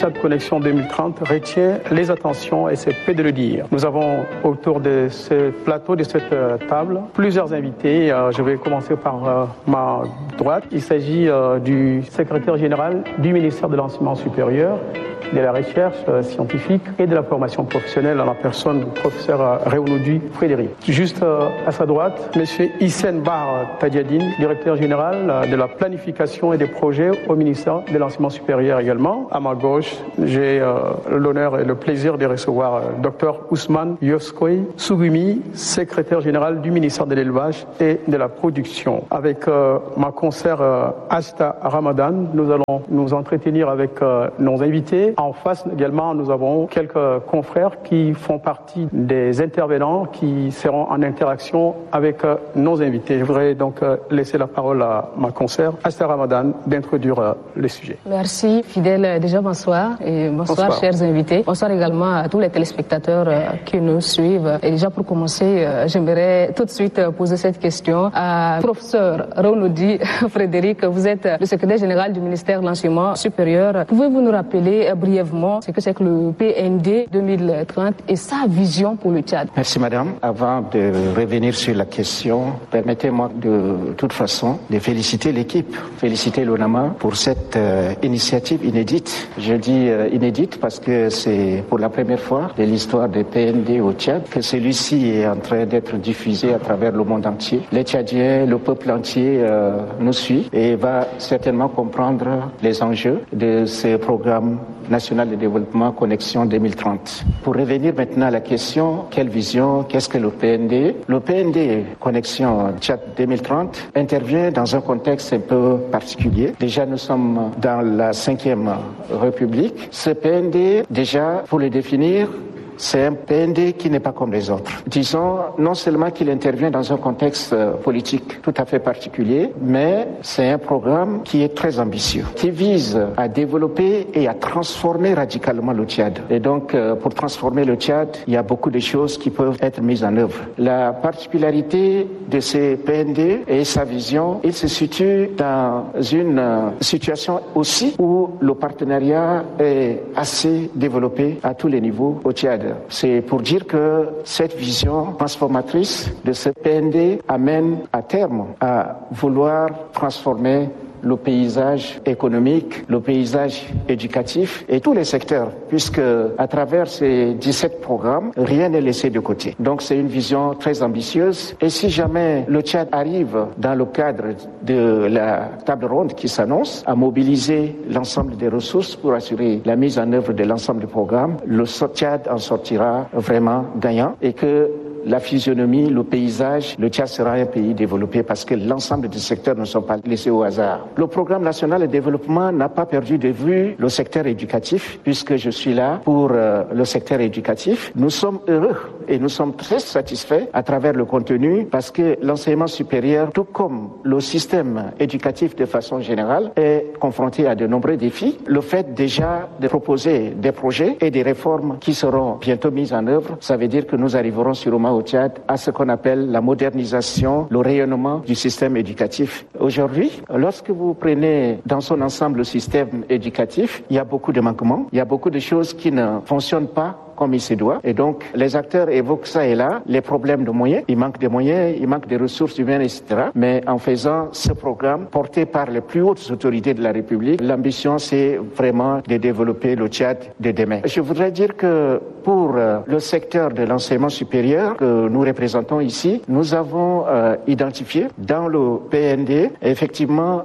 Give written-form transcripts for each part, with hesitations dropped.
Tchad Connexion 2030 retient les attentions et c'est peu de le dire. Nous avons autour de ce plateau, de cette table, plusieurs invités. Je vais commencer par ma droite. Il s'agit du secrétaire général du ministère de l'Enseignement supérieur, de la recherche scientifique et de la formation professionnelle en la personne du professeur Réounoudi Frédéric. Juste à sa droite, M. Hissène Bar Tadiadine, directeur général de la planification et des projets au ministère de l'Enseignement supérieur également. À ma gauche, j'ai l'honneur et le plaisir de recevoir Dr Ousmane Yoskoy Sougumi, secrétaire général du ministère de l'Élevage et de la Production. Avec ma consoeur Asta Ramadan, nous allons nous entretenir avec nos invités. En face également, nous avons quelques confrères qui font partie des intervenants qui seront en interaction avec nos invités. Je voudrais donc laisser la parole à ma consoeur Asta Ramadan d'introduire le sujet. Merci fidèle. Déjà bonsoir et bonsoir chers invités. Bonsoir également à tous les téléspectateurs qui nous suivent. Et déjà pour commencer, j'aimerais tout de suite poser cette question à professeur Réounoudi Frédéric. Vous êtes le secrétaire général du ministère de l'Enseignement supérieur. Pouvez-vous nous rappeler brièvement ce que c'est que le PND 2030 et sa vision pour le Tchad? Merci madame. Avant de revenir sur la question, permettez-moi de toute façon de féliciter l'équipe, féliciter l'ONAMA pour cette initiative inédite. Je dis inédite parce que c'est pour la première fois de l'histoire des PND au Tchad que celui-ci est en train d'être diffusé à travers le monde entier. Les Tchadiens, le peuple entier nous suit et va certainement comprendre les enjeux de ce programme national de développement Connexion 2030. Pour revenir maintenant à la question, quelle vision, qu'est-ce que le PND? Le PND Connexion Tchad 2030 intervient dans un contexte un peu particulier. Déjà, nous sommes dans la 5e République. Ce PND, déjà, pour le définir, c'est un PND qui n'est pas comme les autres. Disons, non seulement qu'il intervient dans un contexte politique tout à fait particulier, mais c'est un programme qui est très ambitieux, qui vise à développer et à transformer radicalement le Tchad. Et donc, pour transformer le Tchad, il y a beaucoup de choses qui peuvent être mises en œuvre. La particularité de ces PND et sa vision, il se situe dans une situation aussi où le partenariat est assez développé à tous les niveaux au Tchad. C'est pour dire que cette vision transformatrice de ce PND amène à terme à vouloir transformer le paysage économique, le paysage éducatif et tous les secteurs, puisque à travers ces 17 programmes, rien n'est laissé de côté. Donc c'est une vision très ambitieuse et si jamais le Tchad arrive dans le cadre de la table ronde qui s'annonce à mobiliser l'ensemble des ressources pour assurer la mise en œuvre de l'ensemble du programme, le Tchad en sortira vraiment gagnant et que la physionomie, le paysage, le Tchad sera un pays développé parce que l'ensemble des secteurs ne sont pas laissés au hasard. Le programme national de développement n'a pas perdu de vue le secteur éducatif, puisque je suis là pour le secteur éducatif. Nous sommes heureux et nous sommes très satisfaits à travers le contenu parce que l'enseignement supérieur, tout comme le système éducatif de façon générale, est confronté à de nombreux défis. Le fait déjà de proposer des projets et des réformes qui seront bientôt mises en œuvre, ça veut dire que nous arriverons sûrement au Tchad à ce qu'on appelle la modernisation, le rayonnement du système éducatif. Aujourd'hui, lorsque vous prenez dans son ensemble le système éducatif, il y a beaucoup de manquements, il y a beaucoup de choses qui ne fonctionnent pas comme il se doit. Et donc, les acteurs évoquent ça et là, les problèmes de moyens. Il manque de moyens, il manque de ressources humaines, etc. Mais en faisant ce programme porté par les plus hautes autorités de la République, l'ambition, c'est vraiment de développer le Tchad de demain. Je voudrais dire que pour le secteur de l'enseignement supérieur que nous représentons ici, nous avons identifié dans le PND effectivement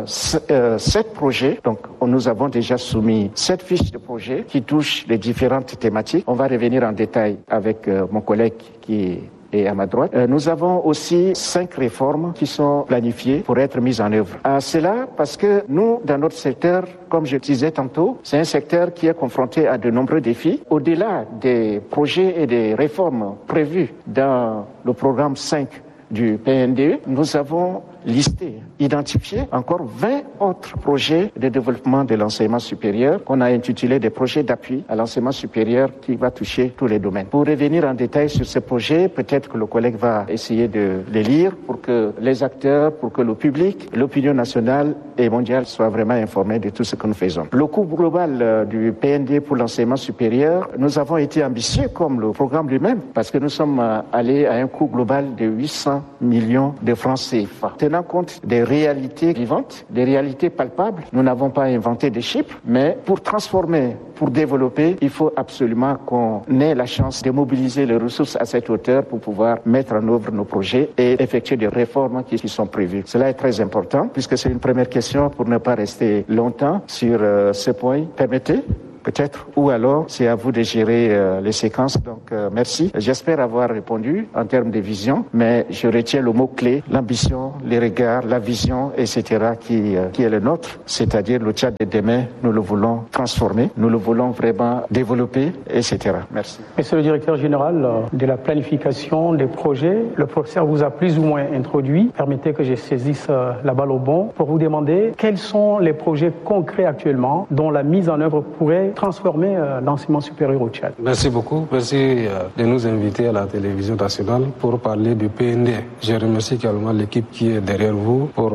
7 projets. Donc, nous avons déjà soumis 7 fiches de projets qui touchent les différentes thématiques. On va revenir en détail avec mon collègue qui est à ma droite. Nous avons aussi 5 réformes qui sont planifiées pour être mises en œuvre. Cela parce que nous, dans notre secteur, comme je disais tantôt, c'est un secteur qui est confronté à de nombreux défis. Au-delà des projets et des réformes prévues dans le programme 5 du PNDE, nous avons identifié encore 20 autres projets de développement de l'enseignement supérieur qu'on a intitulé des projets d'appui à l'enseignement supérieur qui va toucher tous les domaines. Pour revenir en détail sur ces projets, peut-être que le collègue va essayer de les lire pour que les acteurs, pour que le public, l'opinion nationale et mondiale soient vraiment informés de tout ce que nous faisons. Le coût global du PND pour l'enseignement supérieur, nous avons été ambitieux comme le programme lui-même parce que nous sommes allés à un coût global de 800 millions de francs CFA. Tenant compte des réalités vivantes, des réalités palpables, nous n'avons pas inventé des chiffres, mais pour transformer, pour développer, il faut absolument qu'on ait la chance de mobiliser les ressources à cette hauteur pour pouvoir mettre en œuvre nos projets et effectuer des réformes qui sont prévues. Cela est très important puisque c'est une première question pour ne pas rester longtemps sur ce point. Permettez peut-être, ou alors c'est à vous de gérer les séquences. Donc merci. J'espère avoir répondu en termes de vision, mais je retiens le mot-clé, l'ambition, les regards, la vision, etc. qui est le nôtre, c'est-à-dire le Tchad de demain, nous le voulons transformer, nous le voulons vraiment développer, etc. Merci. Monsieur le directeur général de la planification des projets, le professeur vous a plus ou moins introduit. Permettez que je saisisse la balle au bon pour vous demander quels sont les projets concrets actuellement dont la mise en œuvre pourrait transformer l'enseignement supérieur au Tchad. Merci beaucoup. Merci de nous inviter à la télévision nationale pour parler du PND. Je remercie également l'équipe qui est derrière vous pour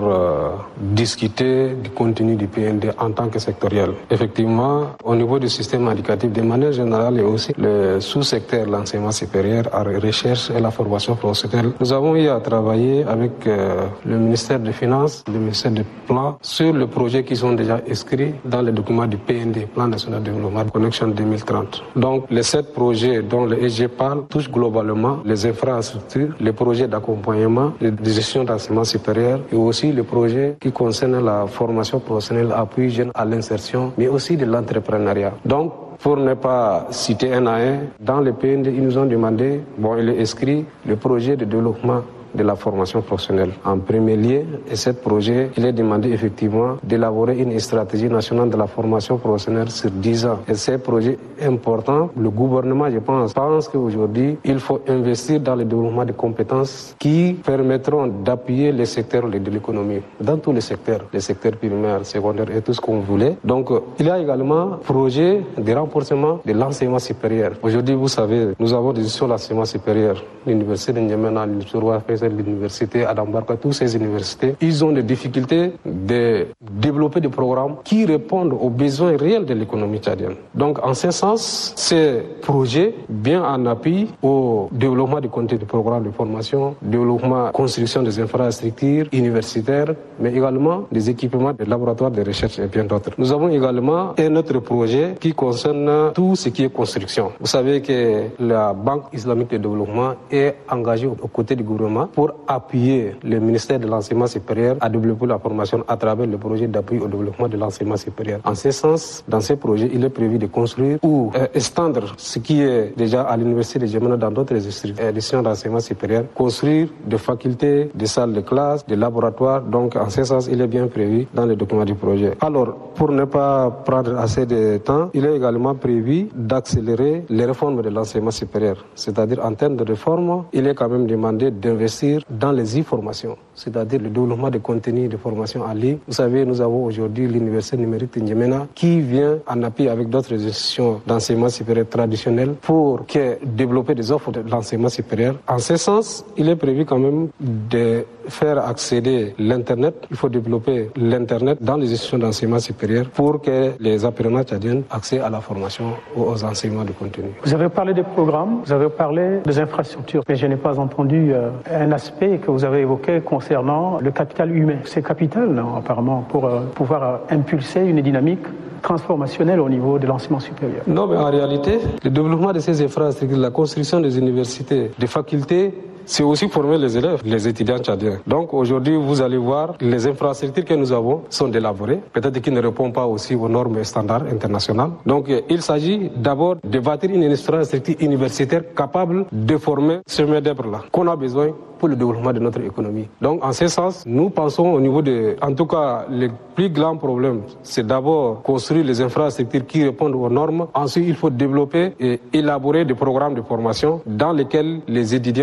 discuter du contenu du PND en tant que sectoriel. Effectivement, au niveau du système éducatif, de manière générale, et aussi le sous-secteur, l'enseignement supérieur, à la recherche et la formation professionnelle, nous avons eu à travailler avec le ministère des Finances, le ministère des Plans, sur les projets qui sont déjà inscrits dans les documents du PND, Plan national de développement Connection 2030. Donc, les 7 projets dont le SG parle touchent globalement les infrastructures, les projets d'accompagnement, de gestion d'enseignement supérieur et aussi les projets qui concernent la formation professionnelle, appui jeune à l'insertion, mais aussi de l'entrepreneuriat. Donc, pour ne pas citer un à un, dans le PND, ils nous ont demandé, il est inscrit le projet de développement de la formation professionnelle. En premier lieu, et ce projet, il est demandé effectivement d'élaborer une stratégie nationale de la formation professionnelle sur 10 ans. Et ce projet important, le gouvernement, je pense qu'aujourd'hui, il faut investir dans le développement de compétences qui permettront d'appuyer les secteurs de l'économie, dans tous les secteurs primaires, secondaires et tout ce qu'on voulait. Donc, il y a également projet de renforcement de l'enseignement supérieur. Aujourd'hui, vous savez, nous avons des institutions de l'enseignement supérieur, l'université de N'Djamena, l'université Adam Barka, toutes ces universités, ils ont des difficultés de développer des programmes qui répondent aux besoins réels de l'économie tchadienne. Donc, en ce sens, ces projets, bien en appui au développement du contenu du programme de formation, développement, construction des infrastructures universitaires, mais également des équipements de laboratoires de recherche et bien d'autres. Nous avons également un autre projet qui concerne tout ce qui est construction. Vous savez que la Banque islamique de développement est engagée aux côtés du gouvernement pour appuyer le ministère de l'enseignement supérieur à développer la formation à travers le projet d'appui au développement de l'enseignement supérieur. En ce sens, dans ce projet, il est prévu de construire ou étendre ce qui est déjà à l'université de N'Djamena dans d'autres institutions d'enseignement supérieur, construire des facultés, des salles de classe, des laboratoires. Donc, en ce sens, il est bien prévu dans le document du projet. Alors, pour ne pas prendre assez de temps, il est également prévu d'accélérer les réformes de l'enseignement supérieur. C'est-à-dire, en termes de réforme, il est quand même demandé d'investir dans les e-formations, c'est-à-dire le développement des contenus de formation en ligne. Vous savez, nous avons aujourd'hui l'université numérique de N'Djamena qui vient en appui avec d'autres institutions d'enseignement supérieur traditionnelles pour développer des offres de l'enseignement supérieur. En ce sens, il est prévu quand même de faire accéder l'Internet. Il faut développer l'Internet dans les institutions d'enseignement supérieur pour que les apprenants tchadiens aient accès à la formation ou aux enseignements de contenu. Vous avez parlé des programmes, vous avez parlé des infrastructures, mais je n'ai pas entendu un aspect que vous avez évoqué concernant le capital humain. C'est capital, non, apparemment, pour pouvoir impulser une dynamique transformationnelle au niveau de l'enseignement supérieur. Non, mais en réalité, le développement de ces infrastructures, la construction des universités, des facultés, c'est aussi former les élèves, les étudiants tchadiens. Donc aujourd'hui, vous allez voir, les infrastructures que nous avons sont délabrées, peut-être qu'ils ne répondent pas aussi aux normes et standards internationaux. Donc il s'agit d'abord de bâtir une infrastructure universitaire capable de former ce main-d'œuvre-là qu'on a besoin pour le développement de notre économie. Donc en ce sens, nous pensons au niveau en tout cas, le plus grand problème, c'est d'abord construire les infrastructures qui répondent aux normes. Ensuite, il faut développer et élaborer des programmes de formation dans lesquels les étudiants peuvent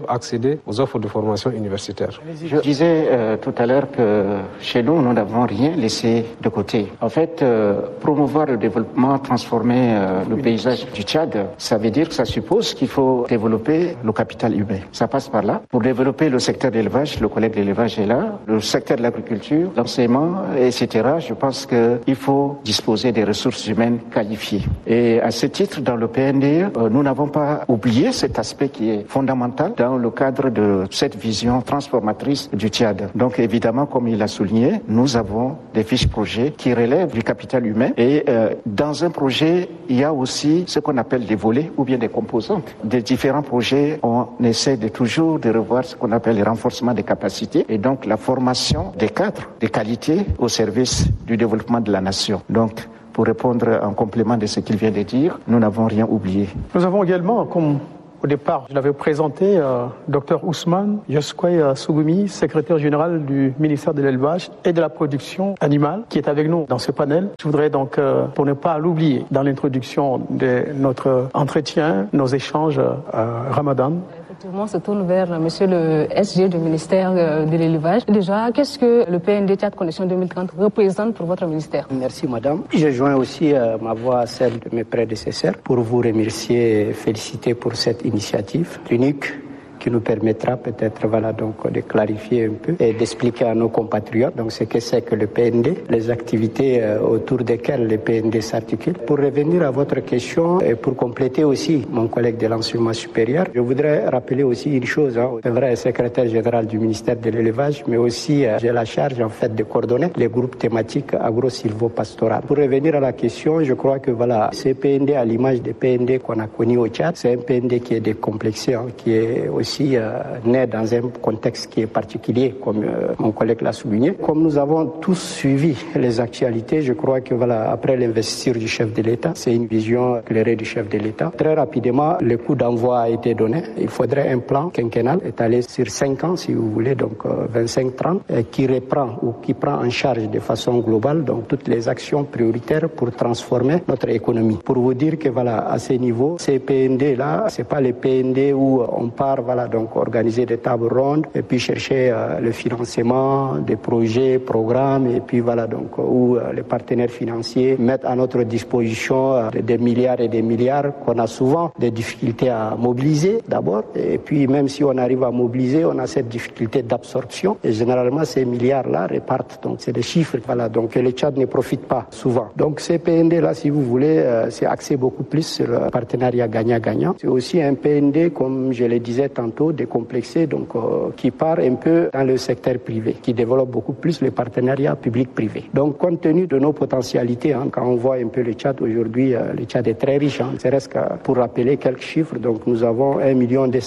accéder aux offres de formation universitaire. Je disais tout à l'heure que chez nous, nous n'avons rien laissé de côté. En fait, promouvoir le développement, transformer le paysage du Tchad, ça veut dire que ça suppose qu'il faut développer le capital humain. Ça passe par là. Pour développer le secteur de l'élevage, le collègue de l'élevage est là, le secteur de l'agriculture, l'enseignement, etc. Je pense qu'il faut disposer des ressources humaines qualifiées. Et à ce titre, dans le PND, nous n'avons pas oublié cet aspect qui est fondamental dans le cadre de cette vision transformatrice du Tchad. Donc évidemment, comme il a souligné, nous avons des fiches projets qui relèvent du capital humain et dans un projet, il y a aussi ce qu'on appelle des volets ou bien des composantes. Des différents projets, on essaie de toujours de revoir ce qu'on appelle le renforcement des capacités et donc la formation des cadres, des qualités au service du développement de la nation. Donc, pour répondre en complément de ce qu'il vient de dire, nous n'avons rien oublié. Nous avons également, comme au départ, je l'avais présenté, Dr Ousmane Yoskoué Sougoumi, secrétaire général du ministère de l'Élevage et de la Production animale, qui est avec nous dans ce panel. Je voudrais donc, pour ne pas l'oublier, dans l'introduction de notre entretien, nos échanges, Ramadan. Effectivement, on se tourne vers monsieur le SG du ministère de l'Élevage. Déjà, qu'est-ce que le PND Tchad Connexion 2030 représente pour votre ministère? Merci madame. Je joins aussi ma voix à celle de mes prédécesseurs pour vous remercier et féliciter pour cette initiative unique qui nous permettra peut-être de clarifier un peu et d'expliquer à nos compatriotes ce que c'est que le PND, les activités autour desquelles le PND s'articule. Pour revenir à votre question et pour compléter aussi mon collègue de l'enseignement supérieur, je voudrais rappeler aussi une chose. C'est vrai, secrétaire général du ministère de l'Élevage, mais aussi j'ai la charge de coordonner les groupes thématiques agro-silvo-pastoral. Pour revenir à la question, je crois que ce PND, à l'image des PND qu'on a connus au Tchad, c'est un PND qui est décomplexé, qui est aussi né dans un contexte qui est particulier, comme mon collègue l'a souligné. Comme nous avons tous suivi les actualités, je crois que après l'investiture du chef de l'État, c'est une vision éclairée du chef de l'État. Très rapidement, le coup d'envoi a été donné. Il faudrait un plan quinquennal étalé sur 5 ans, si vous voulez, donc 25-30, qui reprend ou qui prend en charge de façon globale toutes les actions prioritaires pour transformer notre économie. Pour vous dire que à ce niveau, ces PND-là, c'est pas les PND où on part organiser des tables rondes et puis chercher le financement des projets, programmes et puis où les partenaires financiers mettent à notre disposition des milliards et des milliards qu'on a souvent des difficultés à mobiliser d'abord et puis même si on arrive à mobiliser, on a cette difficulté d'absorption et généralement ces milliards-là repartent. Donc c'est des chiffres que le Tchad ne profite pas souvent. Donc ces PND-là, si vous voulez, c'est axé beaucoup plus sur le partenariat gagnant-gagnant. C'est aussi un PND, comme je le disais tantôt, décomplexé, qui part un peu dans le secteur privé, qui développe beaucoup plus les partenariats public-privé. Donc, compte tenu de nos potentialités, quand on voit un peu le Tchad aujourd'hui, le Tchad est très riche. C'est reste pour rappeler quelques chiffres. Donc, nous avons 1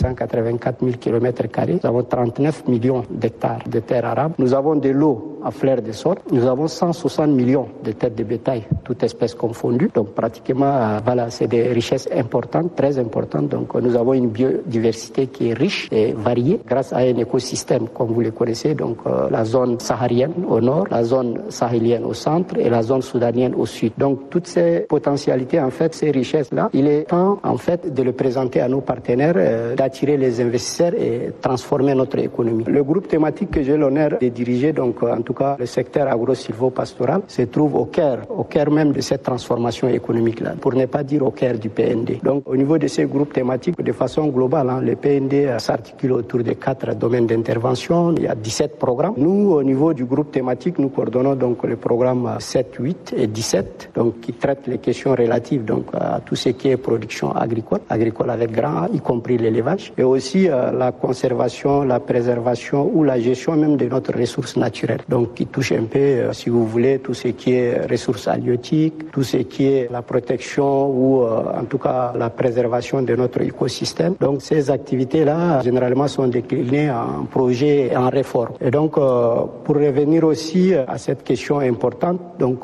284 000 km². Nous avons 39 millions d'hectares de terres arables. Nous avons de l'eau à fleur de sol. Nous avons 160 millions de têtes de bétail, toutes espèces confondues. Donc, pratiquement, c'est des richesses importantes, très importantes. Donc, nous avons une biodiversité qui est riche et variée grâce à un écosystème, comme vous le connaissez, la zone saharienne au nord, la zone sahélienne au centre et la zone soudanienne au sud. Donc, toutes ces potentialités, ces richesses-là, il est temps, de le présenter à nos partenaires, d'attirer les investisseurs et transformer notre économie. Le groupe thématique que j'ai l'honneur de diriger, en tout cas le secteur agro-silvo-pastoral, se trouve au cœur même de cette transformation économique-là, pour ne pas dire au cœur du PND. Donc, au niveau de ces groupes thématiques, de façon globale, le PND s'articule autour de 4 domaines d'intervention. Il y a 17 programmes. Nous, au niveau du groupe thématique, nous coordonnons le programme 7, 8 et 17, qui traitent les questions relatives à tout ce qui est production agricole avec grand A, y compris l'élevage, et aussi la conservation, la préservation ou la gestion même de notre ressource naturelle. Donc, qui touche un peu, si vous voulez, tout ce qui est ressources halieutiques, tout ce qui est la protection ou en tout cas la préservation de notre écosystème. Donc, ces activités-là, généralement, sont déclinées en projets et en réformes. Et donc, pour revenir aussi à cette question importante,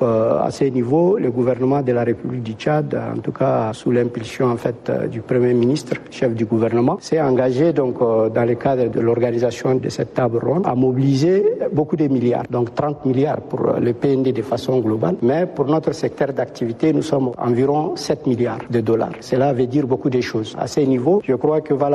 à ce niveau, le gouvernement de la République du Tchad, en tout cas sous l'impulsion du Premier ministre, chef du gouvernement, s'est engagé dans le cadre de l'organisation de cette table ronde à mobiliser beaucoup de milliards, donc 30 milliards pour le PND de façon globale, mais pour notre secteur d'activité, nous sommes environ 7 milliards de dollars. Cela veut dire beaucoup de choses. À ce niveau, je crois que on aura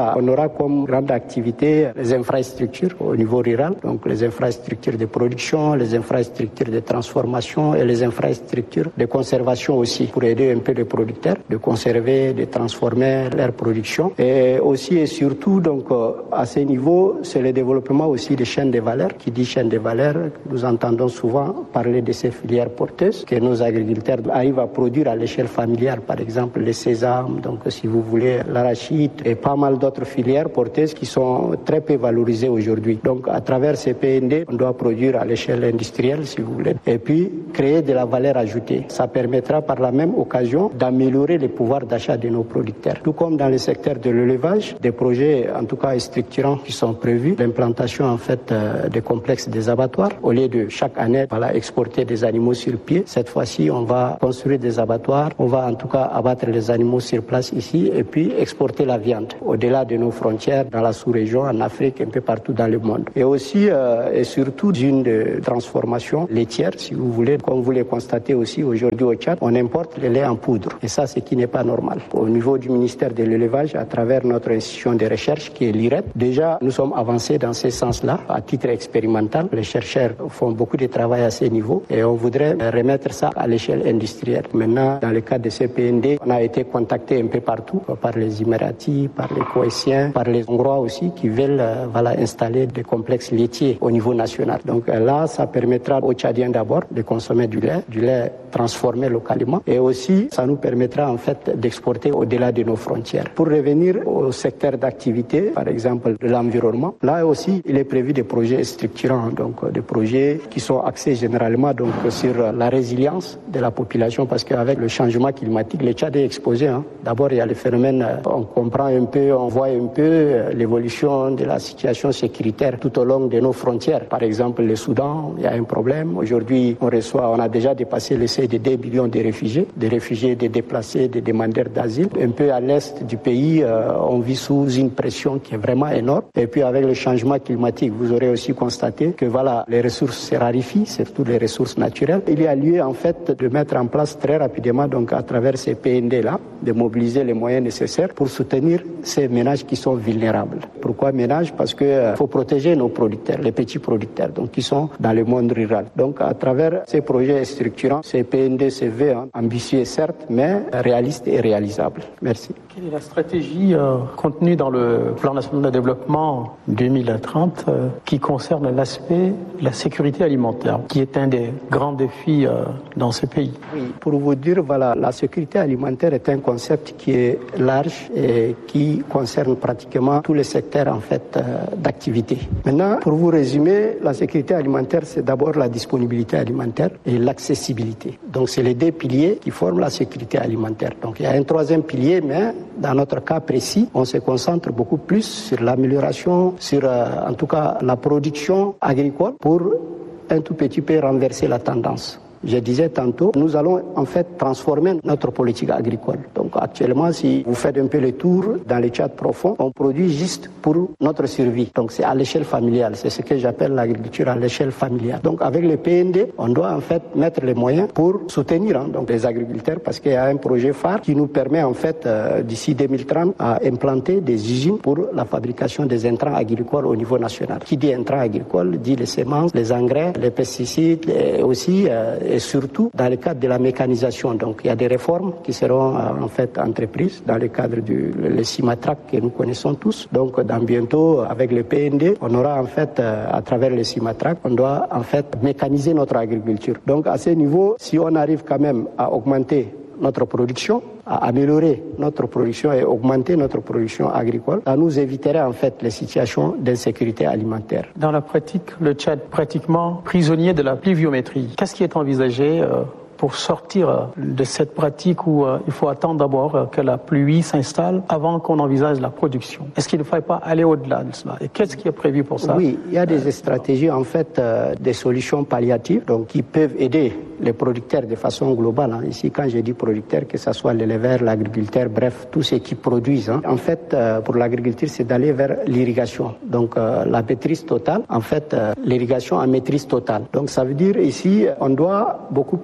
comme grande activité les infrastructures au niveau rural, donc les infrastructures de production, les infrastructures de transformation et les infrastructures de conservation aussi, pour aider un peu les producteurs de conserver, de transformer leur production. Et aussi et surtout, donc, à ce niveau, c'est le développement aussi des chaînes de valeur. Qui dit chaîne de valeur, nous entendons souvent parler de ces filières porteuses que nos agriculteurs arrivent à produire à l'échelle familiale, par exemple le sésame, donc si vous voulez l'arachide et pas mal d'autres filières porteuses qui sont très peu valorisées aujourd'hui. Donc à travers ces PND, on doit produire à l'échelle industrielle, si vous voulez, et puis créer de la valeur ajoutée. Ça permettra par la même occasion d'améliorer le pouvoir d'achat de nos producteurs. Tout comme dans le secteur de l'élevage, des projets en tout cas structurants qui sont prévus, l'implantation en fait des complexes des abattoirs. Au lieu de chaque année exporter des animaux sur pied, cette fois-ci on va construire des abattoirs, on va en tout cas abattre les animaux sur place ici et puis exporter la viande au-delà de nos frontières, dans la sous-région, en Afrique, un peu partout dans le monde. Et aussi et surtout d'une transformation laitière, si vous voulez, comme vous le constatez aussi aujourd'hui au Tchad, on importe le lait en poudre et ça c'est qui n'est pas normal. Au niveau du ministère de l'élevage, à travers notre institution de recherche qui est l'IREP, déjà nous sommes avancés dans ce sens-là à titre expérimental. Les chercheurs font beaucoup de travail à ce niveau et on voudrait remettre ça à l'échelle industrielle. Maintenant, dans le cadre de ces PND, on a été contacté un peu partout par les Émiratis, par les Koweïtiens, par les Hongrois aussi qui veulent installer des complexes laitiers au niveau national. Donc là, ça permettra aux Tchadiens d'abord de consommer du lait transformé localement et aussi ça nous permettra en fait d'exporter au-delà de nos frontières. Pour revenir au secteur d'activité, par exemple de l'environnement, là aussi il est prévu des projets structurants, donc des projets qui sont axés généralement donc sur la résilience de la population parce qu'avec le changement climatique, le Tchad est exposé. D'abord il y a le phénomène, on comprend un peu, on voit un peu l'évolution de la situation sécuritaire tout au long de nos frontières. Par exemple le Soudan, il y a un problème. Aujourd'hui on a déjà dépassé le seuil de 2 millions de réfugiés, des déplacés, des demandeurs d'asile. Un peu à l'est du pays, on vit sous une pression qui est vraiment énorme. Et puis avec le changement climatique, vous aurez aussi constaté que les ressources se raréfient, surtout les ressources naturelles. Il y a lieu en fait de mettre en place très rapidement, donc à travers ces PND-là, de mobiliser les moyens nécessaires pour soutenir ces ménages qui sont vulnérables. Pourquoi ménages? Parce que faut protéger nos producteurs, les petits producteurs, donc qui sont dans le monde rural. Donc à travers ces projets structurants, ces PND se veulent ambitieux certes, mais réalistes et réalisables. Merci. Quelle est la stratégie contenue dans le plan national de développement 2030 qui concerne l'aspect de la sécurité alimentaire, qui est un des grands défis dans ce pays? Oui, pour vous dire, la sécurité alimentaire est un concept qui est large et qui concerne pratiquement tous les secteurs en fait d'activité. Maintenant, pour vous résumer, la sécurité alimentaire, c'est d'abord la disponibilité alimentaire et l'accessibilité. Donc, c'est les deux piliers qui forment la sécurité alimentaire. Donc, il y a un troisième pilier, mais dans notre cas précis, on se concentre beaucoup plus sur l'amélioration, sur en tout cas la production agricole pour un tout petit peu renverser la tendance. Je disais tantôt, nous allons en fait transformer notre politique agricole. Donc actuellement, si vous faites un peu le tour dans les Tchad profonds, on produit juste pour notre survie. Donc c'est à l'échelle familiale, c'est ce que j'appelle l'agriculture à l'échelle familiale. Donc avec le PND, on doit en fait mettre les moyens pour soutenir donc les agriculteurs parce qu'il y a un projet phare qui nous permet en fait d'ici 2030 à implanter des usines pour la fabrication des intrants agricoles au niveau national. Qui dit intrants agricoles dit les semences, les engrais, les pesticides et aussi et surtout dans le cadre de la mécanisation. Donc il y a des réformes qui seront en fait entreprises dans le cadre du CIMATRAC que nous connaissons tous. Donc dans bientôt avec le PND, on aura en fait à travers le CIMATRAC, on doit en fait mécaniser notre agriculture. Donc à ce niveau, si on arrive quand même à augmenter notre production, à améliorer notre production et augmenter notre production agricole, ça nous éviterait en fait les situations d'insécurité alimentaire. Dans la pratique, le Tchad pratiquement prisonnier de la pluviométrie. Qu'est-ce qui est envisagé pour sortir de cette pratique où il faut attendre d'abord que la pluie s'installe avant qu'on envisage la production? Est-ce qu'il ne faudrait pas aller au-delà de cela? Et qu'est-ce qui est prévu pour ça? Oui, il y a des stratégies, en fait, des solutions palliatives donc, qui peuvent aider les producteurs de façon globale. Ici, quand je dis producteurs, que ce soit l'éleveur, l'agriculteur, bref, tous ceux qui produisent. En fait, pour l'agriculture, c'est d'aller vers l'irrigation. Donc, la maîtrise totale, en fait, l'irrigation en maîtrise totale. Donc, ça veut dire ici, on doit beaucoup plus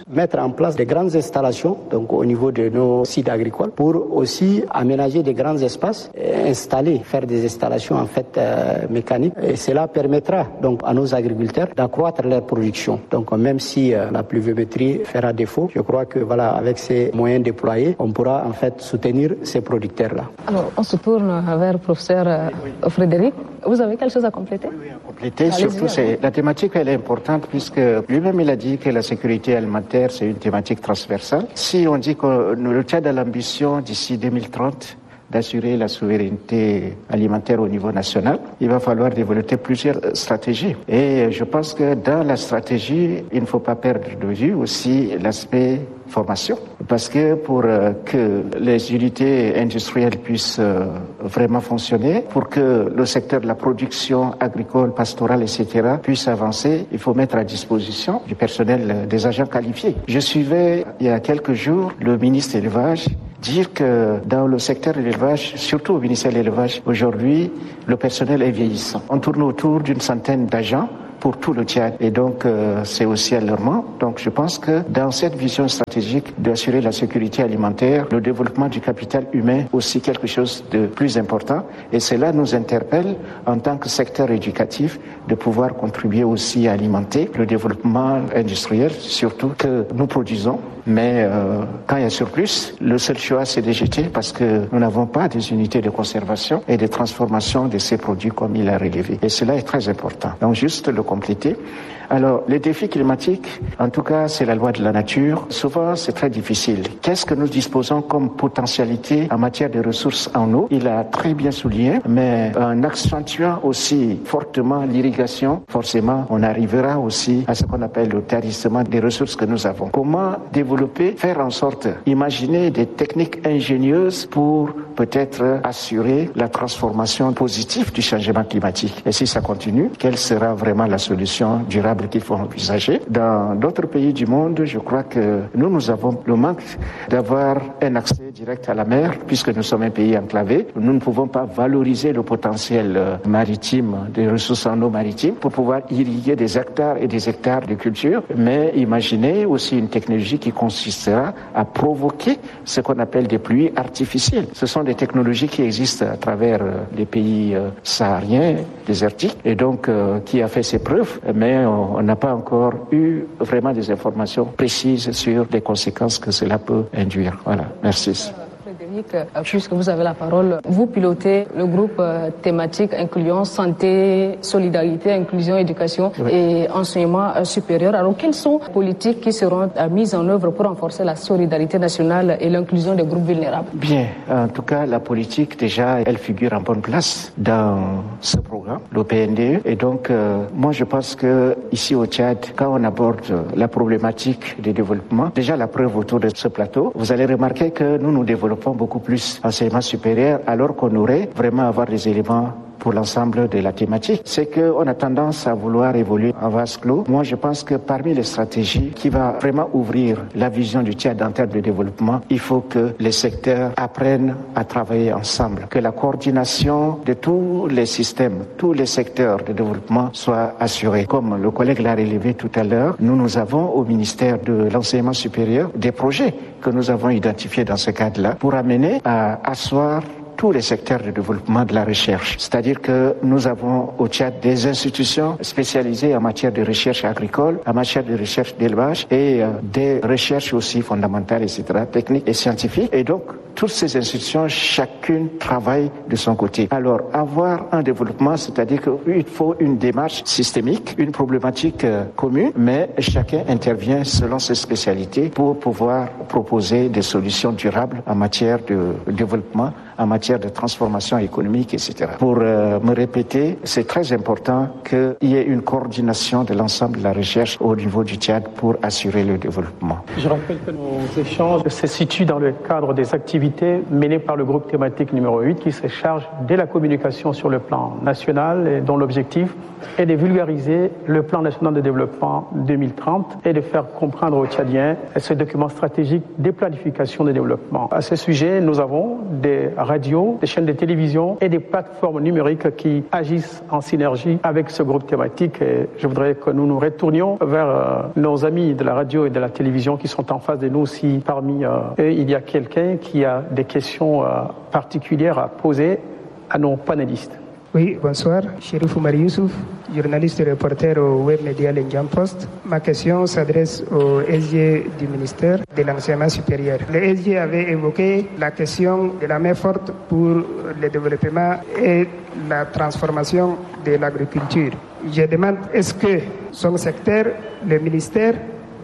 mettre en place des grandes installations donc au niveau de nos sites agricoles pour aussi aménager des grands espaces, installer, faire des installations en fait mécaniques. Et cela permettra donc à nos agriculteurs d'accroître leur production. Donc même si la pluviométrie fera défaut, je crois que voilà, avec ces moyens déployés, on pourra en fait soutenir ces producteurs-là. Alors on se tourne vers le professeur Frédéric. Vous avez quelque chose à compléter? Oui, à compléter. Surtout, la thématique elle est importante puisque lui-même il a dit que la sécurité alimentaire c'est une thématique transversale. Si on dit que le Tchad a l'ambition d'ici 2030 d'assurer la souveraineté alimentaire au niveau national, il va falloir développer plusieurs stratégies. Et je pense que dans la stratégie, il ne faut pas perdre de vue aussi l'aspect formation. Parce que pour que les unités industrielles puissent vraiment fonctionner, pour que le secteur de la production agricole, pastorale, etc. puisse avancer, il faut mettre à disposition du personnel, des agents qualifiés. Je suivais il y a quelques jours le ministre de l'élevage dire que dans le secteur de l'élevage, surtout au ministère de l'élevage, aujourd'hui, le personnel est vieillissant. On tourne autour d'une centaine d'agents pour tout le Tchad. Et donc, c'est aussi alarmant. Donc, je pense que dans cette vision stratégique d'assurer la sécurité alimentaire, le développement du capital humain aussi quelque chose de plus important. Et cela nous interpelle en tant que secteur éducatif de pouvoir contribuer aussi à alimenter le développement industriel, surtout que nous produisons. Mais quand il y a surplus, le seul choix c'est de jeter parce que nous n'avons pas des unités de conservation et de transformation de ces produits comme il a relevé. Et cela est très important. Donc juste le compléter. Alors, les défis climatiques, en tout cas, c'est la loi de la nature. Souvent, c'est très difficile. Qu'est-ce que nous disposons comme potentialité en matière de ressources en eau? Il a très bien souligné, mais en accentuant aussi fortement l'irrigation, forcément, on arrivera aussi à ce qu'on appelle le tarissement des ressources que nous avons. Comment développer, faire en sorte, imaginer des techniques ingénieuses pour peut-être assurer la transformation positive du changement climatique. Et si ça continue, quelle sera vraiment la solution durable qu'il faut envisager? Dans d'autres pays du monde, je crois que nous avons le manque d'avoir un accès direct à la mer, puisque nous sommes un pays enclavé. Nous ne pouvons pas valoriser le potentiel maritime, des ressources en eau maritime, pour pouvoir irriguer des hectares et des hectares de culture. Mais imaginez aussi une technologie qui consistera à provoquer ce qu'on appelle des pluies artificielles. Ce sont des technologies qui existent à travers les pays sahariens, désertiques, et donc qui a fait ses preuves, mais on n'a pas encore eu vraiment des informations précises sur les conséquences que cela peut induire. Voilà, merci. Frédéric, puisque vous avez la parole, vous pilotez le groupe thématique inclusion, santé, solidarité, inclusion, éducation et enseignement supérieur. Alors, quelles sont les politiques qui seront mises en œuvre pour renforcer la solidarité nationale et l'inclusion des groupes vulnérables? Bien, en tout cas, la politique, déjà, elle figure en bonne place dans ce programme, le PNDE. Et donc, moi, je pense que ici au Tchad, quand on aborde la problématique du développement, déjà la preuve autour de ce plateau, vous allez remarquer que nous développons beaucoup plus enseignement supérieur alors qu'on aurait vraiment avoir des éléments pour l'ensemble de la thématique. C'est qu'on a tendance à vouloir évoluer en vase clos. Moi, je pense que parmi les stratégies qui va vraiment ouvrir la vision du Tchad en termes de développement, il faut que les secteurs apprennent à travailler ensemble, que la coordination de tous les systèmes, tous les secteurs de développement soit assurée. Comme le collègue l'a relevé tout à l'heure, nous avons au ministère de l'enseignement supérieur des projets que nous avons identifiés dans ce cadre-là pour amener à asseoir tous les secteurs de développement de la recherche. C'est-à-dire que nous avons au Tchad des institutions spécialisées en matière de recherche agricole, en matière de recherche d'élevage et des recherches aussi fondamentales, etc., techniques et scientifiques. Et donc, toutes ces institutions, chacune travaille de son côté. Alors, avoir un développement, c'est-à-dire qu'il faut une démarche systémique, une problématique commune, mais chacun intervient selon ses spécialités pour pouvoir proposer des solutions durables en matière de développement, en matière de transformation économique, etc. Pour me répéter, c'est très important qu'il y ait une coordination de l'ensemble de la recherche au niveau du Tchad pour assurer le développement. Je rappelle que nos échanges se situent dans le cadre des activités menées par le groupe thématique numéro 8 qui se charge de la communication sur le plan national et dont l'objectif est de vulgariser le plan national de développement 2030 et de faire comprendre aux Tchadiens ce document stratégique des planifications de développement. À ce sujet, nous avons des radios, des chaînes de télévision et des plateformes numériques qui agissent en synergie avec ce groupe thématique. Et je voudrais que nous nous retournions vers nos amis de la radio et de la télévision qui sont en face de nous si parmi eux il y a quelqu'un qui a des questions particulières à poser à nos panélistes. Oui, bonsoir. Chérif Oumar Youssouf, journaliste et reporter au web média L'Indian Post. Ma question s'adresse au SG du ministère de l'Enseignement supérieur. Le SG avait évoqué la question de la main forte pour le développement et la transformation de l'agriculture. Je demande, est-ce que son secteur, le ministère,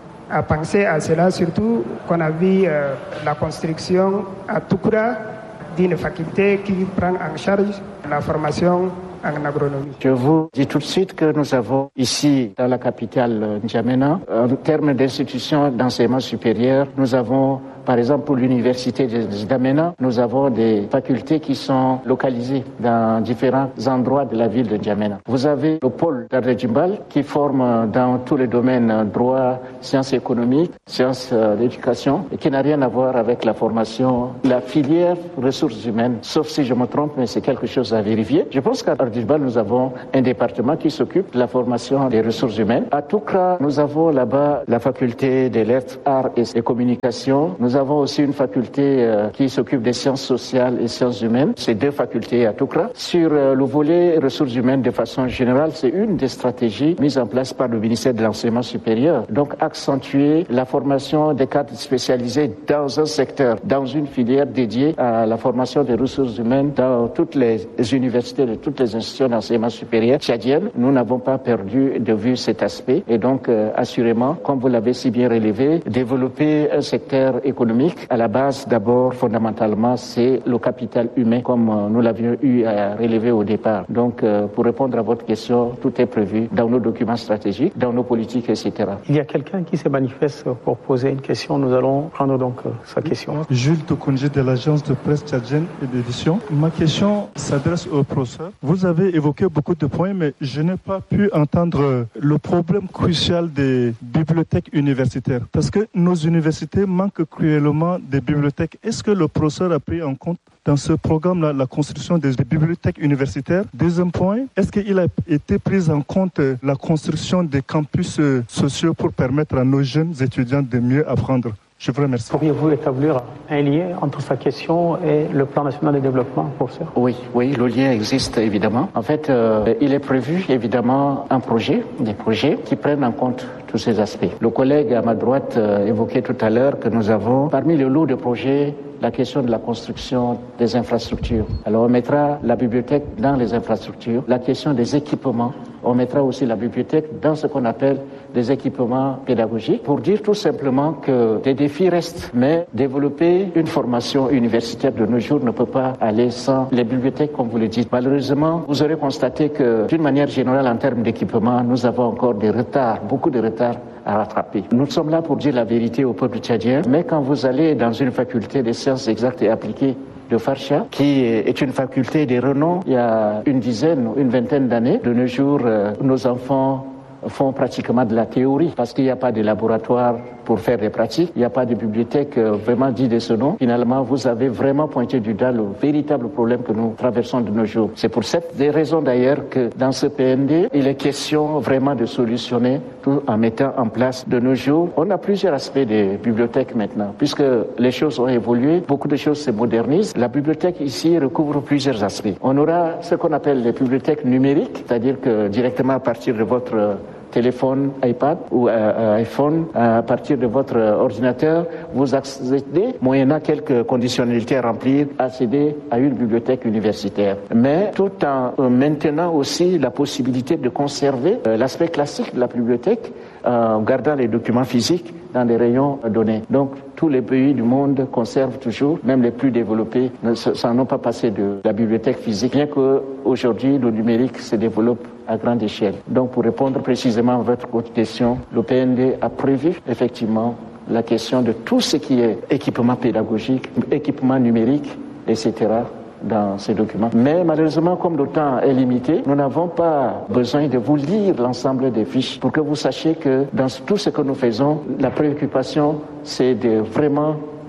a pensé à cela, surtout qu'on a vu la construction à Toukoura d'une faculté qui prend en charge la formation en agronomie. Je vous dis tout de suite que nous avons ici, dans la capitale N'Djamena, en termes d'institutions d'enseignement supérieur, nous avons, par exemple, pour l'université de N'Djamena, nous avons des facultés qui sont localisées dans différents endroits de la ville de N'Djamena. Vous avez le pôle d'Ardjimbal qui forme dans tous les domaines droit, sciences économiques, sciences d'éducation, et qui n'a rien à voir avec la formation, la filière ressources humaines, sauf si je me trompe, mais c'est quelque chose à vérifier. Je pense qu'à Ardjimbal, nous avons un département qui s'occupe de la formation des ressources humaines. À Toukra, nous avons là-bas la faculté des lettres, arts et communications. Nous avons aussi une faculté qui s'occupe des sciences sociales et sciences humaines. C'est deux facultés à Toukra. Sur le volet ressources humaines de façon générale, c'est une des stratégies mises en place par le ministère de l'Enseignement supérieur. Donc accentuer la formation des cadres spécialisés dans un secteur, dans une filière dédiée à la formation des ressources humaines dans toutes les universités, de toutes les institutions d'enseignement supérieur tchadiennes. Nous n'avons pas perdu de vue cet aspect et donc assurément, comme vous l'avez si bien relevé, développer un secteur économique, à la base d'abord fondamentalement c'est le capital humain comme nous l'avions eu à relever au départ. Donc pour répondre à votre question, tout est prévu dans nos documents stratégiques, dans nos politiques, etc. Il y a quelqu'un qui se manifeste pour poser une question. Nous allons prendre donc sa question. Jules Tokonji de l'agence de presse tchadienne et d'édition. Ma question s'adresse au professeur. Vous avez évoqué beaucoup de points, mais je n'ai pas pu entendre le problème crucial des bibliothèques universitaires. Parce que nos universités manquent cruellement des bibliothèques. Est-ce que le professeur a pris en compte dans ce programme-là la construction des bibliothèques universitaires? Deuxième point, est-ce qu'il a été pris en compte la construction des campus sociaux pour permettre à nos jeunes étudiants de mieux apprendre? Je vous remercie. Pourriez-vous établir un lien entre sa question et le plan national de développement, professeur? Oui, le lien existe évidemment. En fait, il est prévu évidemment des projets qui prennent en compte tous ces aspects. Le collègue à ma droite évoquait tout à l'heure que nous avons, parmi le lot de projets, la question de la construction des infrastructures. Alors on mettra la bibliothèque dans les infrastructures, la question des équipements. On mettra aussi la bibliothèque dans ce qu'on appelle des équipements pédagogiques pour dire tout simplement que des défis restent. Mais développer une formation universitaire de nos jours ne peut pas aller sans les bibliothèques, comme vous le dites. Malheureusement, vous aurez constaté que d'une manière générale, en termes d'équipement, nous avons encore des retards, beaucoup de retards à rattraper. Nous sommes là pour dire la vérité au peuple tchadien, mais quand vous allez dans une faculté des sciences exactes et appliquées de Farsha, qui est une faculté de renom, il y a une dizaine ou une vingtaine d'années, de nos jours, nos enfants font pratiquement de la théorie parce qu'il n'y a pas de laboratoire pour faire des pratiques, il n'y a pas de bibliothèque vraiment dit de ce nom. Finalement, vous avez vraiment pointé du doigt le véritable problème que nous traversons de nos jours. C'est pour cette raison d'ailleurs que dans ce PND, il est question vraiment de solutionner tout en mettant en place de nos jours. On a plusieurs aspects des bibliothèques maintenant, puisque les choses ont évolué, beaucoup de choses se modernisent. La bibliothèque ici recouvre plusieurs aspects. On aura ce qu'on appelle les bibliothèques numériques, c'est-à-dire que directement à partir de votre téléphone, iPad ou iPhone, à partir de votre ordinateur, vous accédez, moyennant quelques conditionnalités à remplir, accéder à une bibliothèque universitaire. Mais tout en maintenant aussi la possibilité de conserver l'aspect classique de la bibliothèque, en gardant les documents physiques dans des rayons donnés. Donc, tous les pays du monde conservent toujours, même les plus développés, ne s'en ont pas passé de la bibliothèque physique, bien qu'aujourd'hui, le numérique se développe à grande échelle. Donc, pour répondre précisément à votre question, le PND a prévu effectivement la question de tout ce qui est équipement pédagogique, équipement numérique, etc., dans ces documents. Mais malheureusement, comme le temps est limité, nous n'avons pas besoin de vous lire l'ensemble des fiches pour que vous sachiez que dans tout ce que nous faisons, la préoccupation, c'est de vraiment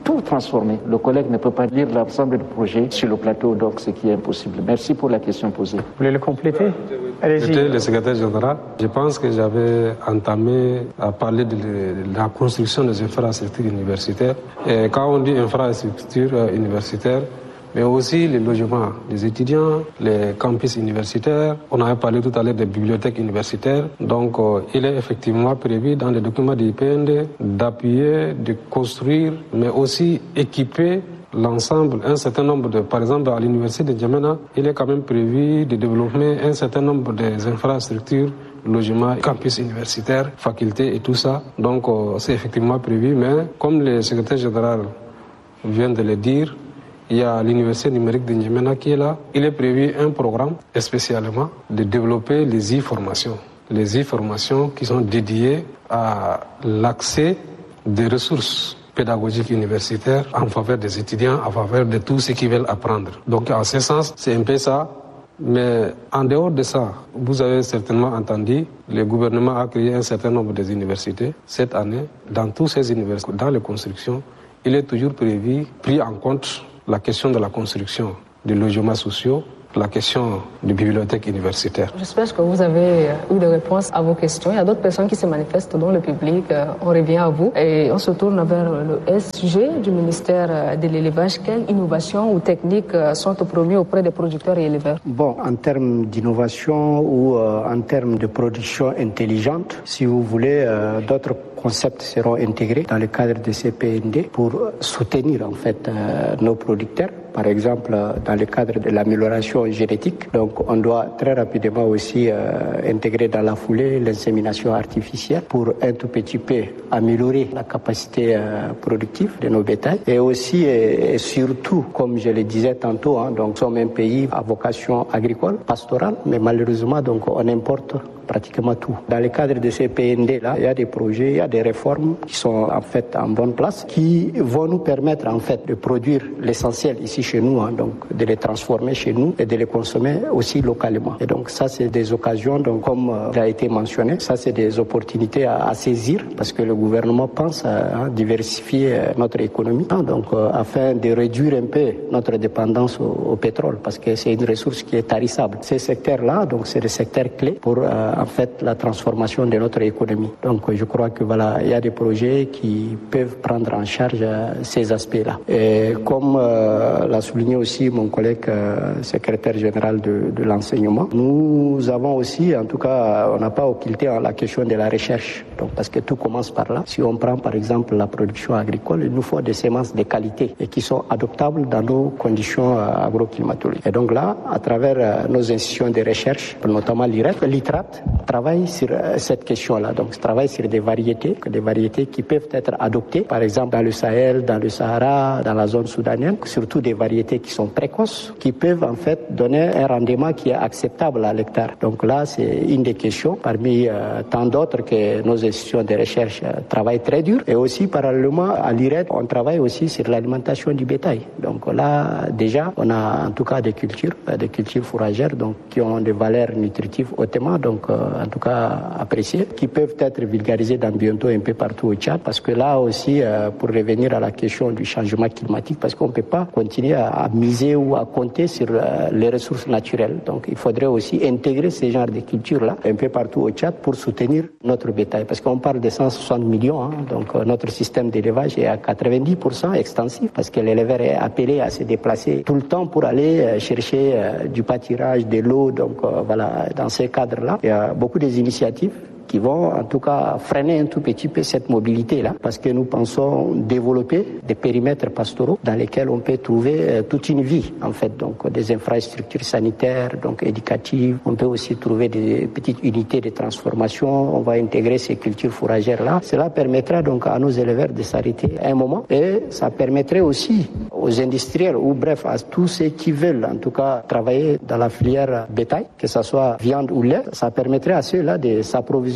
tout transformer. Le collègue ne peut pas lire l'ensemble du projet sur le plateau, donc ce qui est impossible. Merci pour la question posée. Vous voulez le compléter? Allez-y. J'étais le secrétaire général. Je pense que j'avais entamé à parler de la construction des infrastructures universitaires. Et quand on dit infrastructures universitaires, mais aussi les logements des étudiants, les campus universitaires. On avait parlé tout à l'heure des bibliothèques universitaires. Donc, il est effectivement prévu dans les documents du IPND d'appuyer, de construire, mais aussi équiper l'ensemble, un certain nombre de, par exemple à l'université de N'Djamena, il est quand même prévu de développer un certain nombre des infrastructures, logements, campus universitaires, facultés et tout ça. Donc, c'est effectivement prévu, mais comme le secrétaire général vient de le dire, il y a l'université numérique de N'Djamena qui est là. Il est prévu un programme spécialement de développer les e-formations. Les e-formations qui sont dédiées à l'accès des ressources pédagogiques universitaires en faveur des étudiants, en faveur de tous ceux qui veulent apprendre. Donc en ce sens, c'est un peu ça. Mais en dehors de ça, vous avez certainement entendu, le gouvernement a créé un certain nombre d'universités. Cette année, dans toutes ces universités, dans les constructions, il est toujours pris en compte la question de la construction des logements sociaux, la question des bibliothèques universitaires. J'espère que vous avez eu des réponses à vos questions. Il y a d'autres personnes qui se manifestent dans le public. On revient à vous et on se tourne vers le SG du ministère de l'élevage. Quelles innovations ou techniques sont promues auprès des producteurs et éleveurs? Bon, en termes d'innovation ou en termes de production intelligente, si vous voulez, d'autres concepts seront intégrés dans le cadre de ces PND pour soutenir en fait nos producteurs. Par exemple, dans le cadre de l'amélioration génétique. Donc, on doit très rapidement aussi intégrer dans la foulée l'insémination artificielle pour un tout petit peu améliorer la capacité productive de nos bétails. Et aussi et surtout, comme je le disais tantôt, donc nous sommes un pays à vocation agricole, pastorale, mais malheureusement, donc on importe pratiquement tout. Dans le cadre de ces PND-là, il y a des projets, il y a des réformes qui sont en fait en bonne place, qui vont nous permettre en fait de produire l'essentiel ici chez nous, donc de les transformer chez nous et de les consommer aussi localement. Et donc ça, c'est des occasions, donc comme il a été mentionné, ça c'est des opportunités à saisir parce que le gouvernement pense à diversifier notre économie, donc afin de réduire un peu notre dépendance au pétrole parce que c'est une ressource qui est tarissable. Ces secteurs-là, donc c'est des secteurs clés pour en fait la transformation de notre économie. Donc je crois que voilà, il y a des projets qui peuvent prendre en charge ces aspects-là. Et comme l'a souligné aussi mon collègue secrétaire général de l'enseignement, nous avons aussi, en tout cas, on n'a pas occulté la question de la recherche. Donc parce que tout commence par là. Si on prend par exemple la production agricole, il nous faut des semences de qualité et qui sont adoptables dans nos conditions agroclimatologiques. Et donc là, à travers nos institutions de recherche, notamment l'ITRAT, travaille sur cette question-là. Donc, travaille sur des variétés qui peuvent être adoptées, par exemple dans le Sahel, dans le Sahara, dans la zone soudanienne, surtout des variétés qui sont précoces, qui peuvent en fait donner un rendement qui est acceptable à l'hectare. Donc là, c'est une des questions parmi tant d'autres que nos institutions de recherche travaillent très dur. Et aussi, parallèlement à l'IRED, on travaille aussi sur l'alimentation du bétail. Donc là, déjà, on a en tout cas des cultures fourragères, donc qui ont des valeurs nutritives hautement, donc en tout cas appréciées, qui peuvent être vulgarisées dans bientôt un peu partout au Tchad, parce que là aussi, pour revenir à la question du changement climatique, parce qu'on ne peut pas continuer à miser ou à compter sur les ressources naturelles. Donc il faudrait aussi intégrer ces genres de cultures-là un peu partout au Tchad pour soutenir notre bétail, parce qu'on parle de 160 millions, donc notre système d'élevage est à 90% extensif, parce que l'éleveur est appelé à se déplacer tout le temps pour aller chercher du pâturage, de l'eau, donc voilà, dans ces cadres-là, il y a beaucoup d'initiatives qui vont en tout cas freiner un tout petit peu cette mobilité-là, parce que nous pensons développer des périmètres pastoraux dans lesquels on peut trouver toute une vie, en fait, donc des infrastructures sanitaires, donc éducatives. On peut aussi trouver des petites unités de transformation. On va intégrer ces cultures fourragères-là. Cela permettra donc à nos éleveurs de s'arrêter à un moment, et ça permettrait aussi aux industriels, ou bref, à tous ceux qui veulent en tout cas travailler dans la filière bétail, que ce soit viande ou lait, ça permettrait à ceux-là de s'approvisionner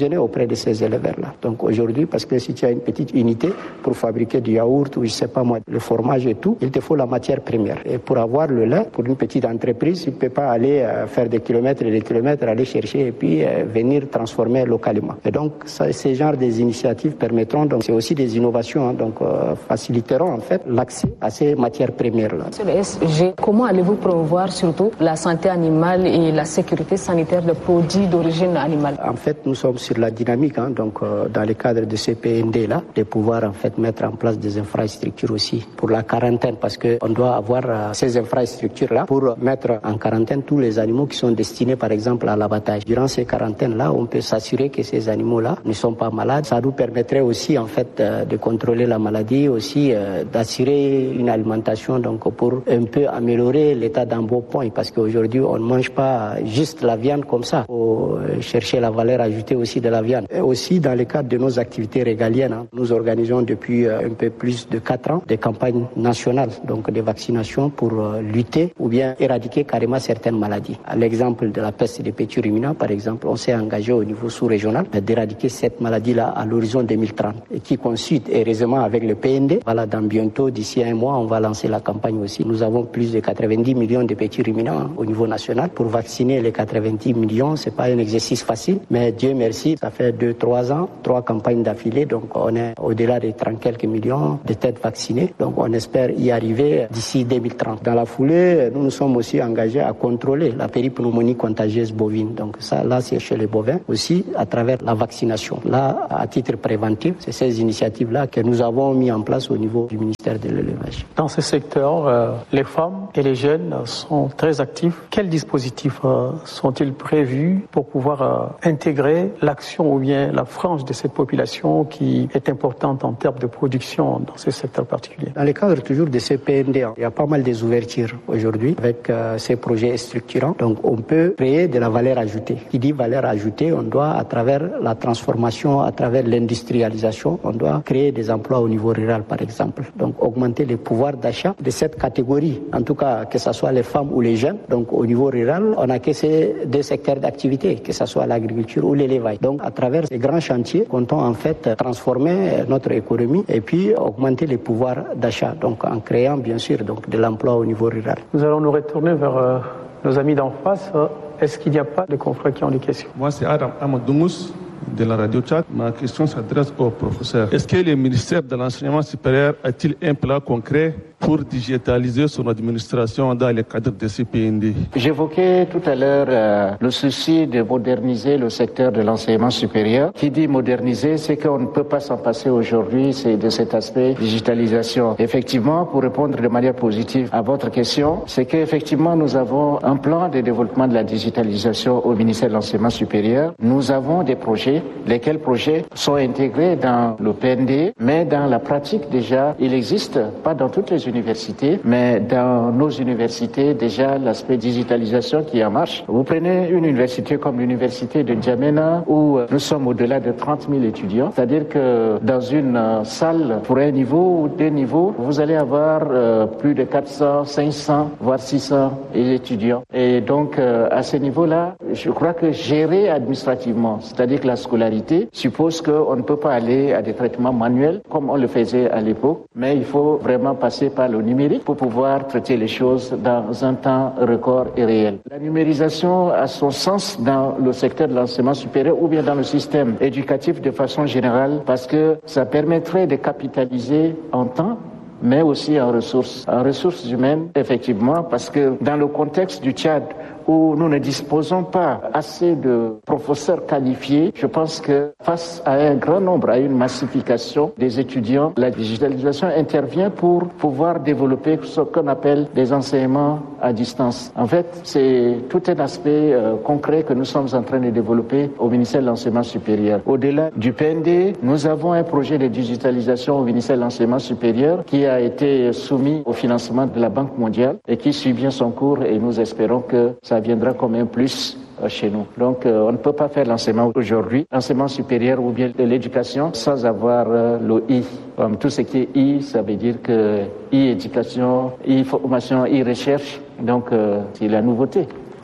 s'approvisionner auprès de ces éleveurs-là. Donc aujourd'hui, parce que si tu as une petite unité pour fabriquer du yaourt ou je sais pas moi, le fromage et tout, il te faut la matière première. Et pour avoir le lait, pour une petite entreprise, tu ne peux pas aller faire des kilomètres et des kilomètres, aller chercher et puis venir transformer localement. Et donc ces genres des initiatives permettront, donc c'est aussi des innovations, donc faciliteront en fait l'accès à ces matières premières-là. Sur le SG, comment allez-vous promouvoir surtout la santé animale et la sécurité sanitaire des produits d'origine animale? En fait, nous sommes sur la dynamique, donc dans le cadre de ces PND-là, de pouvoir en fait mettre en place des infrastructures aussi pour la quarantaine, parce qu'on doit avoir ces infrastructures-là pour mettre en quarantaine tous les animaux qui sont destinés par exemple à l'abattage. Durant ces quarantaines-là, on peut s'assurer que ces animaux-là ne sont pas malades. Ça nous permettrait aussi en fait de contrôler la maladie, aussi d'assurer une alimentation donc pour un peu améliorer l'état d'embonpoint, parce qu'aujourd'hui on ne mange pas juste la viande comme ça. Il faut chercher la valeur ajoutée aussi de la viande. Et aussi dans le cadre de nos activités régaliennes, nous organisons depuis un peu plus de 4 ans des campagnes nationales donc de vaccination pour lutter ou bien éradiquer carrément certaines maladies. À l'exemple de la peste des petits ruminants, par exemple, on s'est engagé au niveau sous-régional d'éradiquer cette maladie-là à l'horizon 2030 et qui coïncide heureusement avec le PND. Voilà, dans bientôt, d'ici 1 mois, on va lancer la campagne aussi. Nous avons plus de 90 millions de petits ruminants au niveau national. Pour vacciner les 90 millions, c'est pas un exercice facile, mais Dieu merci, ça fait 2-3 ans, 3 campagnes d'affilée, donc on est au-delà des 30 quelques millions de têtes vaccinées. Donc on espère y arriver d'ici 2030. Dans la foulée, nous nous sommes aussi engagés à contrôler la péripneumonie contagieuse bovine. Donc ça, là, c'est chez les bovins aussi à travers la vaccination. Là, à titre préventif, c'est ces initiatives-là que nous avons mis en place au niveau du ministère de l'élevage. Dans ce secteur, les femmes et les jeunes sont très actifs. Quels dispositifs sont-ils prévus pour pouvoir intégrer l'action ou bien la frange de cette population qui est importante en termes de production dans ce secteur particulier? Dans le cadre toujours de ces PND, il y a pas mal des ouvertures aujourd'hui avec ces projets structurants. Donc on peut créer de la valeur ajoutée. Qui dit valeur ajoutée, on doit à travers la transformation, à travers l'industrialisation, on doit créer des emplois au niveau rural par exemple. Donc augmenter les pouvoirs d'achat de cette catégorie, en tout cas que ce soit les femmes ou les jeunes. Donc au niveau rural, on a que ces 2 secteurs d'activité, que ce soit l'agriculture ou l'élevage. Donc à travers ces grands chantiers, comptons en fait transformer notre économie et puis augmenter les pouvoirs d'achat, donc en créant bien sûr donc de l'emploi au niveau rural. Nous allons nous retourner vers nos amis d'en face. Est-ce qu'il n'y a pas de confrères qui ont des questions? Moi, c'est Adam Amadoumous de la radio Tchad. Ma question s'adresse au professeur. Est-ce que le ministère de l'Enseignement supérieur a-t-il un plan concret pour digitaliser son administration dans le cadre de ce PND? J'évoquais tout à l'heure le souci de moderniser le secteur de l'enseignement supérieur. Qui dit moderniser, c'est qu'on ne peut pas s'en passer aujourd'hui, c'est de cet aspect digitalisation. Effectivement, pour répondre de manière positive à votre question, c'est qu'effectivement nous avons un plan de développement de la digitalisation au ministère de l'Enseignement supérieur. Nous avons des projets, lesquels projets sont intégrés dans le PND, mais dans la pratique déjà, il existe, pas dans toutes les universités, mais dans nos universités, déjà l'aspect digitalisation qui est en marche. Vous prenez une université comme l'université de N'Djamena où nous sommes au-delà de 30 000 étudiants, c'est-à-dire que dans une salle pour un niveau ou 2 niveaux, vous allez avoir plus de 400, 500, voire 600 étudiants. Et donc à ce niveau-là, je crois que gérer administrativement, c'est-à-dire que la scolarité suppose qu'on ne peut pas aller à des traitements manuels comme on le faisait à l'époque, mais il faut vraiment passer par le numérique pour pouvoir traiter les choses dans un temps record et réel. La numérisation a son sens dans le secteur de l'enseignement supérieur ou bien dans le système éducatif de façon générale parce que ça permettrait de capitaliser en temps mais aussi en ressources humaines, effectivement, parce que dans le contexte du Tchad, où nous ne disposons pas assez de professeurs qualifiés, je pense que face à un grand nombre, à une massification des étudiants, la digitalisation intervient pour pouvoir développer ce qu'on appelle des enseignements à distance. En fait, c'est tout un aspect concret que nous sommes en train de développer au ministère de l'Enseignement supérieur. Au-delà du PND, nous avons un projet de digitalisation au ministère de l'Enseignement supérieur qui a été soumis au financement de la Banque mondiale et qui suit bien son cours et nous espérons que ça viendra comme un plus chez nous. Donc on ne peut pas faire l'enseignement aujourd'hui, l'enseignement supérieur ou bien de l'éducation sans avoir le I. Tout ce qui est I, ça veut dire que I éducation, I formation, I recherche, donc c'est la nouveauté.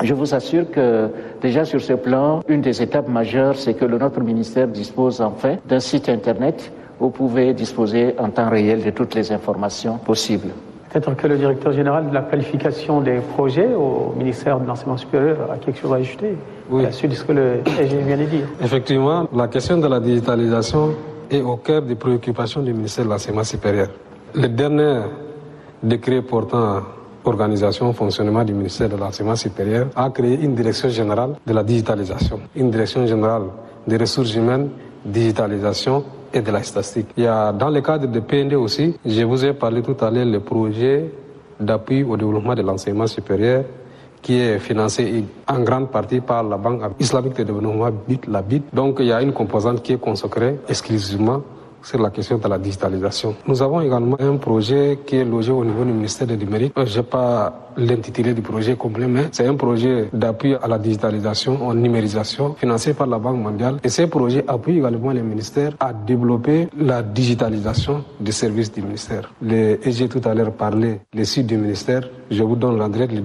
Je vous assure que déjà sur ce plan, une des étapes majeures, c'est que notre ministère dispose enfin d'un site internet où vous pouvez disposer en temps réel de toutes les informations possibles. Peut-être que le directeur général de la planification des projets au ministère de l'Enseignement supérieur a quelque chose à ajouter à la suite de ce que le SG vient de dire. Effectivement, la question de la digitalisation est au cœur des préoccupations du ministère de l'Enseignement supérieur. Le dernier décret portant organisation et fonctionnement du ministère de l'Enseignement supérieur a créé une direction générale de la digitalisation, une direction générale des ressources humaines, digitalisation et de la statistique. Il y a dans le cadre de PND aussi, je vous ai parlé tout à l'heure, le projet d'appui au développement de l'enseignement supérieur qui est financé en grande partie par la Banque islamique de développement BID, la BID. Donc il y a une composante qui est consacrée exclusivement sur la question de la digitalisation. Nous avons également un projet qui est logé au niveau du ministère du numérique. Je n'ai pas l'intitulé du projet complet, mais c'est un projet d'appui à la digitalisation, en numérisation, financé par la Banque mondiale. Et ce projet appuie également les ministères à développer la digitalisation des services du ministère. J'ai tout à l'heure parlé des sites du ministère. Je vous donne l'adresse, le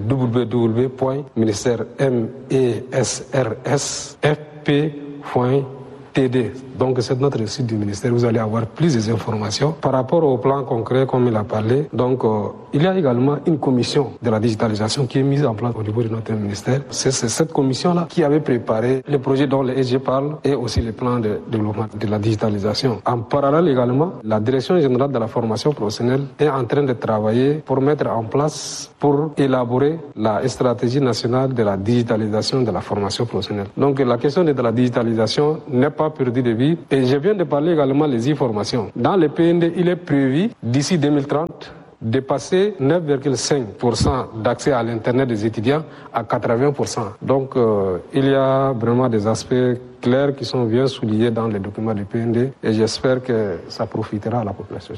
www.ministère.messrsfp.td. Donc c'est notre site du ministère, vous allez avoir plus d'informations. Par rapport au plan concret, comme il a parlé, donc il y a également une commission de la digitalisation qui est mise en place au niveau de notre ministère. C'est cette commission-là qui avait préparé le projet dont le SG parle et aussi le plan de développement de la digitalisation. En parallèle également, la direction générale de la formation professionnelle est en train de travailler pour mettre en place, pour élaborer la stratégie nationale de la digitalisation de la formation professionnelle. Donc la question de la digitalisation n'est pas perdue de vue. Et je viens de parler également des e-formations. Dans le PND, il est prévu d'ici 2030 de passer 9,5% d'accès à l'Internet des étudiants à 80%. Donc il y a vraiment des aspects clairs qui sont bien soulignés dans les documents du PND et j'espère que ça profitera à la population.